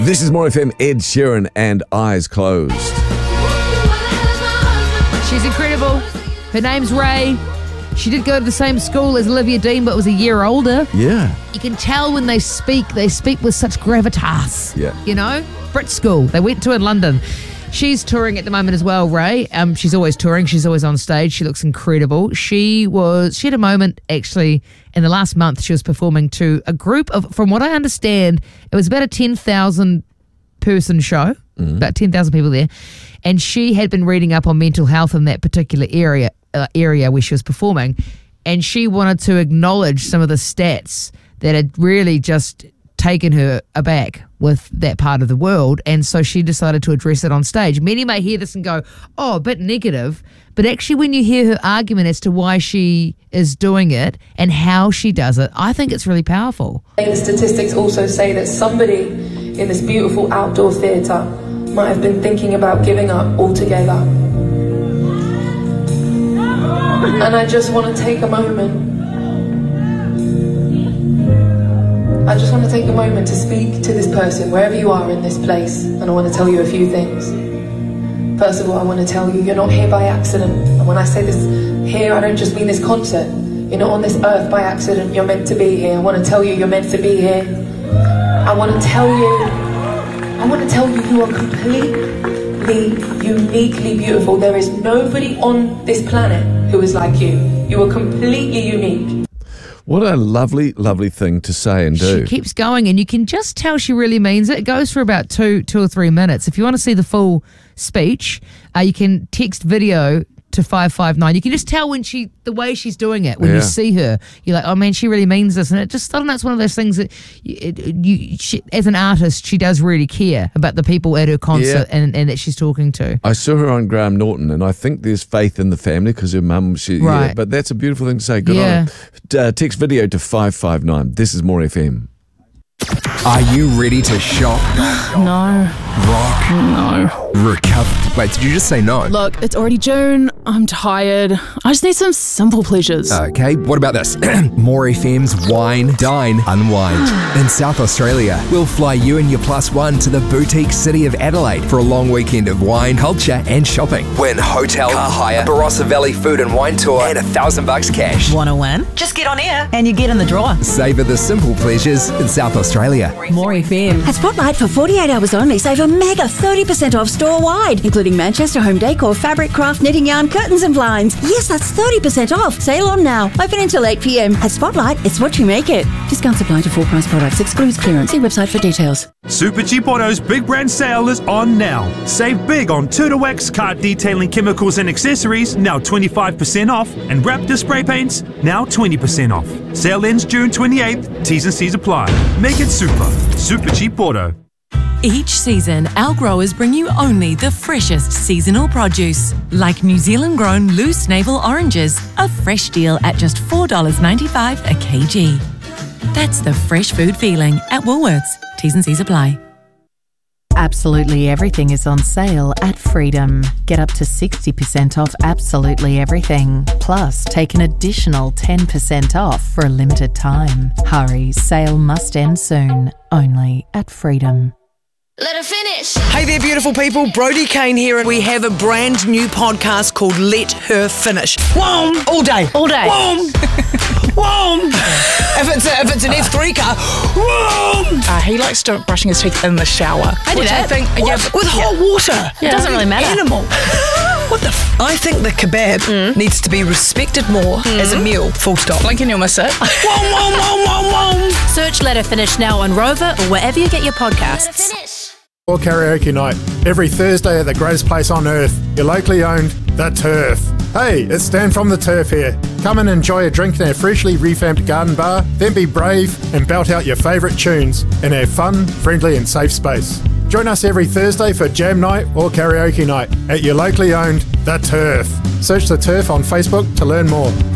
This is More FM, Ed Sheeran and Eyes Closed. She's incredible. Her name's Ray. She did go to the same school as Olivia Dean, but was a year older. Yeah. You can tell when they speak with such gravitas. Yeah. You know? Brit School. They went to in London. She's touring at the moment as well, Ray. She's always touring. She's always on stage. She looks incredible. She had a moment, actually, in the last month. She was performing to a group of, from what I understand, it was about a 10,000 person show, about 10,000 people there. And she had been reading up on mental health in that particular area where she was performing. And she wanted to acknowledge some of the stats that had really just taken her aback with that part of the world, and so she decided to address it on stage. Many may hear this and go, oh, a bit negative, but actually when you hear her argument as to why she is doing it and how she does it, I think it's really powerful. The statistics also say that somebody in this beautiful outdoor theatre might have been thinking about giving up altogether. And I just want to take a moment. I just want to take a moment to speak to this person, wherever you are in this place, and I want to tell you a few things. First of all, I want to tell you, you're not here by accident. And when I say this here, I don't just mean this concert. You're not on this earth by accident. You're meant to be here. I want to tell you, you're meant to be here. I want to tell you, you are completely, uniquely beautiful. There is nobody on this planet who is like you. You are completely unique. What a lovely, lovely thing to say and do. She keeps going, and you can just tell she really means it. It goes for about two or 3 minutes. If you want to see the full speech, you can text video to 559. You can just tell when the way she's doing it, when you see her, you're like, oh man, she really means this. And it just, I don't know, it's one of those things that she, as an artist, she does really care about the people at her concert and that she's talking to. I saw her on Graham Norton, and I think there's faith in the family because her mum, but that's a beautiful thing to say. Good on her. Text video to 559. This is More FM. Are you ready to shop? No. Rock? No. Recover? Wait, did you just say no? Look, it's already June. I'm tired. I just need some simple pleasures. Okay, what about this? More FM's Wine, Dine, Unwind. In South Australia, we'll fly you and your plus one to the boutique city of Adelaide for a long weekend of wine, culture and shopping. Win hotel, car hire, Barossa Valley food and wine tour and $1,000 cash. Want to win? Just get on air and you get in the draw. Savour the simple pleasures in South Australia. More FM. At Spotlight for 48 hours only, save a mega 30% off store-wide, including Manchester home decor, fabric, craft, knitting yarn, curtains and blinds. Yes, that's 30% off. Sale on now. Open until 8 p.m. At Spotlight, it's what you make it. Discounts apply to full price products. Excludes clearance. See website for details. Super Cheap Auto's Big Brand Sale is on now. Save big on Tutorwax car detailing chemicals and accessories, now 25% off, and Raptor spray paints, now 20% off. Sale ends June 28th. T's and C's apply. Make it super. Super Cheap Auto. Each season, our growers bring you only the freshest seasonal produce, like New Zealand-grown loose navel oranges, a fresh deal at just $4.95 a kg. That's the fresh food feeling at Woolworths. T's and C's apply. Absolutely everything is on sale at Freedom. Get up to 60% off absolutely everything. Plus, take an additional 10% off for a limited time. Hurry, sale must end soon. Only at Freedom. Let her finish. Hey there, beautiful people. Brody Kane here, and we have a brand new podcast called Let Her Finish. Whoom! All day. All day. Whoom! Whoom! If it's an F3 car, whoom! He likes brushing his teeth in the shower. I do that. With hot water. It doesn't really matter. Animal. What the I think the kebab needs to be respected more as a meal, full stop. Blink and you'll miss it. Wom, wom, wom, wom, wom. Search Let Her Finish now on Rover or wherever you get your podcasts. Or karaoke night, every Thursday at the greatest place on earth, your locally owned The Turf. Hey, it's Stan from The Turf here. Come and enjoy a drink in our freshly revamped garden bar, then be brave and belt out your favourite tunes in our fun, friendly and safe space. Join us every Thursday for jam night or karaoke night at your locally owned The Turf. Search The Turf on Facebook to learn more.